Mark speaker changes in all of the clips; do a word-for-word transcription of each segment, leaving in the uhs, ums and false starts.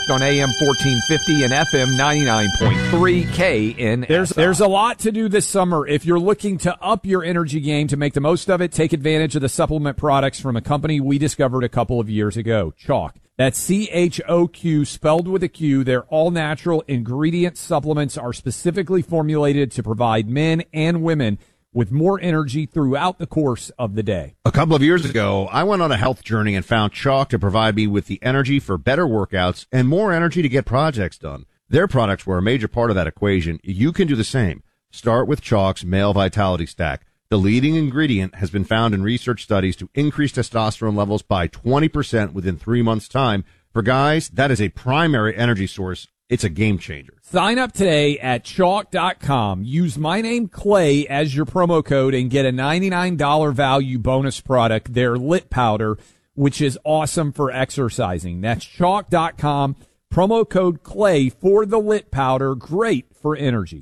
Speaker 1: on A M fourteen fifty and F M ninety-nine point three K N S I.
Speaker 2: There's, there's a lot to do this summer. If you're looking to up your energy game to make the most of it, take advantage of the supplement products from a company we discovered a couple of years ago, Chalk. That's C H O Q, spelled with a Q. Their all-natural ingredient supplements are specifically formulated to provide men and women with more energy throughout the course of the day.
Speaker 3: A couple of years ago, I went on a health journey and found Chalk to provide me with the energy for better workouts and more energy to get projects done. Their products were a major part of that equation. You can do the same. Start with Chalk's Male Vitality Stack. The leading ingredient has been found in research studies to increase testosterone levels by twenty percent within three months' time. For guys, that is a primary energy source. It's a game changer.
Speaker 2: Sign up today at chalk dot com. Use my name, Clay, as your promo code and get a ninety-nine dollars value bonus product, their Lit Powder, which is awesome for exercising. That's chalk dot com. Promo code Clay for the Lit Powder. Great for energy.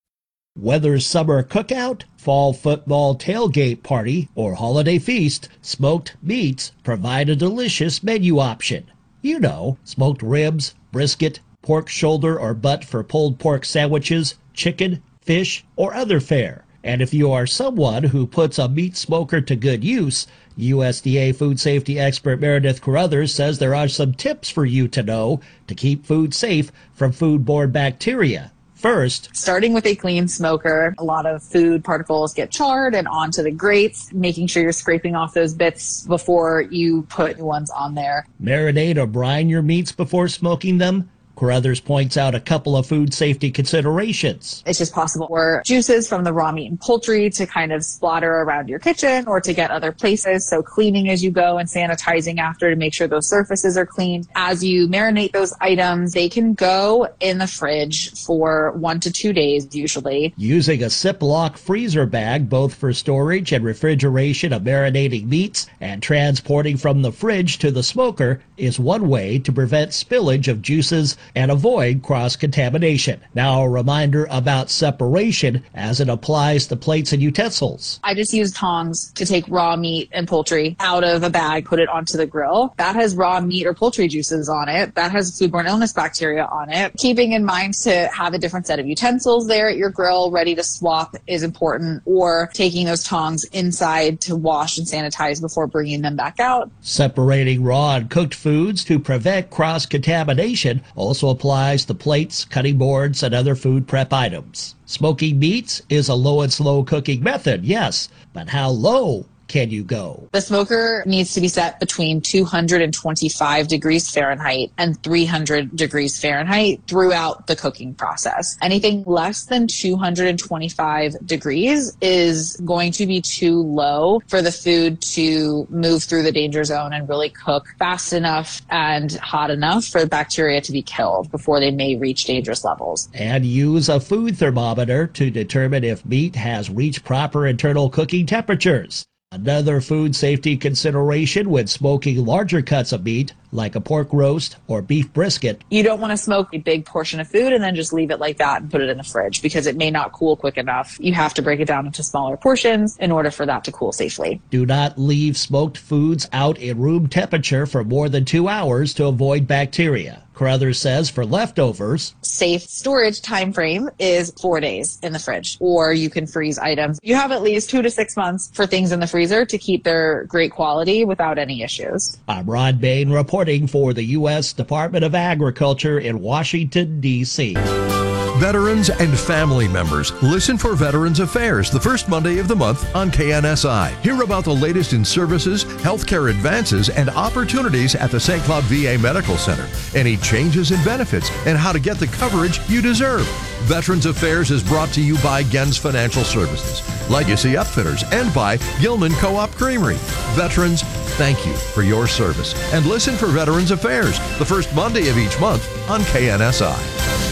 Speaker 4: Whether summer cookout, fall football tailgate party, or holiday feast, Smoked Meats provide a delicious menu option. You know, smoked ribs, brisket, pork shoulder or butt for pulled pork sandwiches, chicken, fish, or other fare. And if you are someone who puts a meat smoker to good use, U S D A food safety expert Meredith Carruthers says there are some tips for you to know to keep food safe from foodborne bacteria. First,
Speaker 5: starting with a clean smoker, a lot of food particles get charred and onto the grates, making sure you're scraping off those bits before you put new ones on there.
Speaker 4: Marinate or brine your meats before smoking them. Carruthers points out a couple of food safety considerations.
Speaker 5: It's just possible for juices from the raw meat and poultry to kind of splatter around your kitchen or to get other places. So cleaning as you go and sanitizing after to make sure those surfaces are clean. As you marinate those items, they can go in the fridge for one to two days usually.
Speaker 4: Using a Ziploc freezer bag both for storage and refrigeration of marinating meats and transporting from the fridge to the smoker is one way to prevent spillage of juices and avoid cross-contamination. Now a reminder about separation as it applies to plates and utensils.
Speaker 5: I just use tongs to take raw meat and poultry out of a bag, put it onto the grill. That has raw meat or poultry juices on it. That has foodborne illness bacteria on it. Keeping in mind to have a different set of utensils there at your grill ready to swap is important, or taking those tongs inside to wash and sanitize before bringing them back out.
Speaker 4: Separating raw and cooked foods to prevent cross-contamination also applies to plates, cutting boards, and other food prep items. Smoking meats is a low and slow cooking method, yes, but how low can you go?
Speaker 5: The smoker needs to be set between two hundred twenty-five degrees Fahrenheit and three hundred degrees Fahrenheit throughout the cooking process. Anything less than two hundred twenty-five degrees is going to be too low for the food to move through the danger zone and really cook fast enough and hot enough for the bacteria to be killed before they may reach dangerous levels.
Speaker 4: And use a food thermometer to determine if meat has reached proper internal cooking temperatures. Another food safety consideration when smoking larger cuts of meat, like a pork roast or beef brisket.
Speaker 5: You don't want to smoke a big portion of food and then just leave it like that and put it in the fridge because it may not cool quick enough. You have to break it down into smaller portions in order for that to cool safely.
Speaker 4: Do not leave smoked foods out in room temperature for more than two hours to avoid bacteria. Carruthers says for leftovers,
Speaker 5: safe storage time frame is four days in the fridge, or you can freeze items. You have at least two to six months for things in the freezer to keep their great quality without any issues.
Speaker 4: I'm Ron Bain reporting for the U S Department of Agriculture in Washington, D C
Speaker 6: Veterans and family members, listen for Veterans Affairs the first Monday of the month on K N S I. Hear about the latest in services, healthcare advances, and opportunities at the Saint Cloud V A Medical Center. Any changes in benefits and how to get the coverage you deserve. Veterans Affairs is brought to you by Gens Financial Services, Legacy Upfitters, and by Gilman Co-op Creamery. Veterans, thank you for your service. And listen for Veterans Affairs the first Monday of each month on K N S I.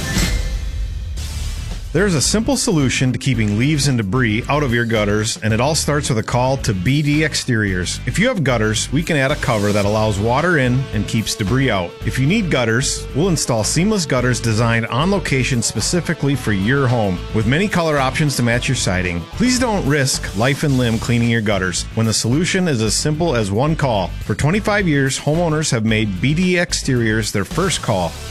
Speaker 7: There's a simple solution to keeping leaves and debris out of your gutters, and it all starts with a call to B D Exteriors. If you have gutters, we can add a cover that allows water in and keeps debris out. If you need gutters, we'll install seamless gutters designed on location specifically for your home, with many color options to match your siding. Please don't risk life and limb cleaning your gutters when the solution is as simple as one call. For twenty-five years, homeowners have made B D Exteriors their first call.